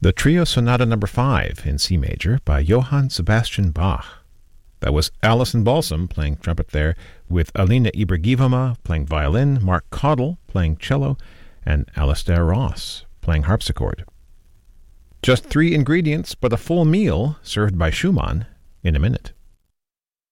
The Trio Sonata No. 5 in C major by Johann Sebastian Bach. That was Alison Balsam playing trumpet there, with Alina Ibragimova playing violin, Mark Caudle playing cello, and Alastair Ross playing harpsichord. Just 3 ingredients, but a full meal served by Schumann in a minute.